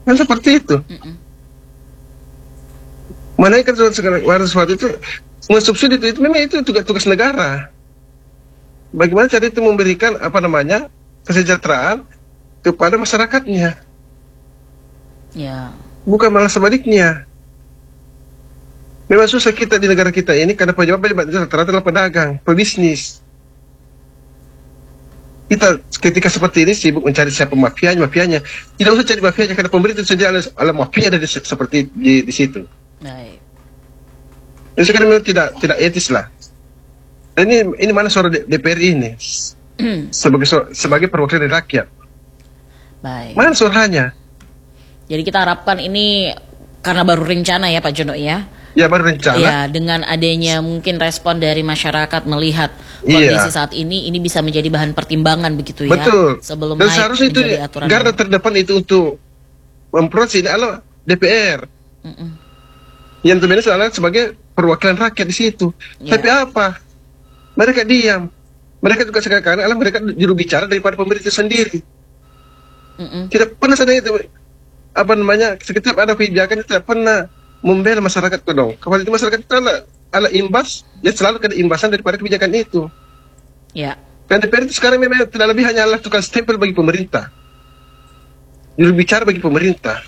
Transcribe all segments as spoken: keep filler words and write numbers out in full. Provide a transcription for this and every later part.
Kan seperti itu. Mm-mm. Mana kan sesuatu itu mensubsidi itu, itu memang itu tugas tugas negara. Bagaimana cara itu memberikan apa namanya kesejahteraan kepada masyarakatnya, Ya. bukan malah sebaliknya. Memang susah kita di negara kita ini karena pejabat-pejabat itu rata-rata adalah pedagang, pebisnis. Kita ketika seperti ini sibuk mencari siapa mafianya, mafianya. Tidak usah cari mafianya karena pemerintah itu sendiri ada mafia ada di, seperti di, di situ. Baik. Jadi sekarang memang tidak tidak etis lah. Dan ini ini mana suara D P R ini sebagai sebagai perwakilan dari rakyat. Baik. Mana suaranya? Jadi kita harapkan ini karena baru rencana ya Pak Jono ya. Ya baru rencana. Ya, dengan adanya mungkin respon dari masyarakat melihat kondisi Iya. saat ini, ini bisa menjadi bahan pertimbangan begitu ya. Betul. Sebelum Dan naik seharusnya itu menjadi aturan. garda terdepan itu untuk memproses ini adalah D P R. Mm-mm. Yang sebenarnya adalah sebagai perwakilan rakyat di situ. Ya. Tapi apa? Mereka diam. Mereka juga sekarang adalah mereka juru bicara daripada pemerintah sendiri. Mm-mm. Tidak pernah sadar itu apa namanya setiap ada kebijakan tidak pernah membela masyarakat itu dong. Kalau itu masyarakat itu adalah, adalah imbas, ya selalu ada imbasan daripada kebijakan itu. Ya. Dan D P R itu sekarang memang tidak lebih hanyalah tukang stempel bagi pemerintah, juru bicara bagi pemerintah.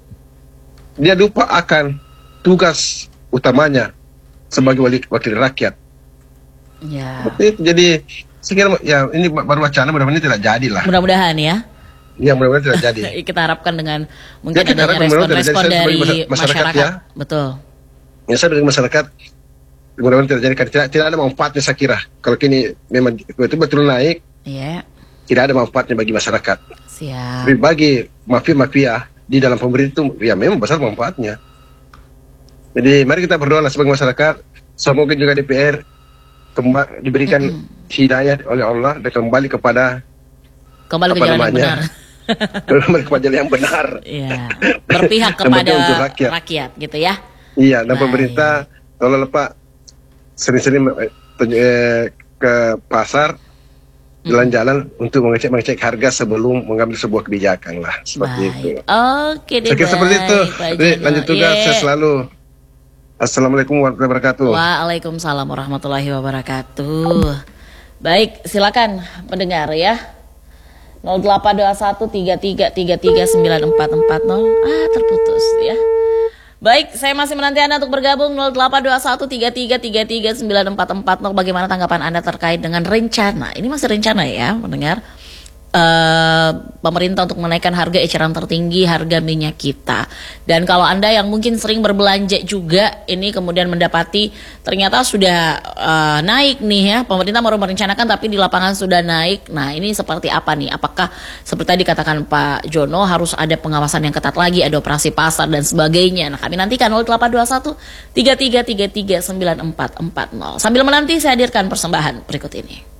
Dia lupa akan tugas utamanya sebagai wali wakil rakyat. Ya. Seperti itu. Jadi saya kira ya ini baru wacana, mudah-mudahan ini tidak jadi lah. Mudah-mudahan ya. Ya mudah-mudahan tidak jadi. Kita harapkan dengan mungkin Ya, kita adanya harapkan mudah-mudahan respon-respon tidak jadi. Saya dari sebagai masyarakat, masyarakat. ya. Betul. Ya saya bagi masyarakat mudah-mudahan tidak jadi karena tidak, tidak ada manfaatnya saya kira. Kalau kini memang itu betul naik, Iya. tidak ada manfaatnya bagi masyarakat. Siap. Tapi bagi mafia-mafia di dalam pemerintah itu ya memang besar manfaatnya. Jadi mari kita berdoa lah sebagai masyarakat, semoga juga D P R kembali diberikan hidayah oleh Allah dan kembali kepada Kembali ke apa jalan yang namanya? benar. kembali kepada jalan yang benar. Iya. Berpihak Yang penting kepada untuk rakyat. rakyat gitu ya. Iya, dan Baik. pemerintah tolonglah Pak sering-sering eh, eh, ke pasar jalan-jalan untuk mengecek mengecek harga sebelum mengambil sebuah kebijakan lah seperti Baik. itu. Oke deh. Saya kira seperti itu. Pak Jadi, Jono. lanjut tugas Iya. saya selalu. Assalamualaikum warahmatullahi wabarakatuh. Waalaikumsalam warahmatullahi wabarakatuh. Baik, silakan pendengar ya. nol delapan dua satu tiga tiga tiga tiga sembilan empat empat nol. Ah, terputus ya. Baik, saya masih menanti Anda untuk bergabung nol delapan dua satu tiga tiga tiga tiga sembilan empat empat nol. Bagaimana tanggapan Anda terkait dengan rencana? Ini masih rencana ya, mendengar. Uh, pemerintah untuk menaikkan harga eceran tertinggi harga minyak kita. Dan kalau Anda yang mungkin sering berbelanja juga, ini kemudian mendapati ternyata sudah uh, naik nih ya, pemerintah baru merencanakan tapi di lapangan sudah naik. Nah ini seperti apa nih? Apakah seperti tadi katakan Pak Jono harus ada pengawasan yang ketat lagi, ada operasi pasar dan sebagainya. Nah kami nantikan nol delapan dua satu tiga tiga tiga tiga sembilan empat empat nol. Sambil menanti saya hadirkan persembahan berikut ini.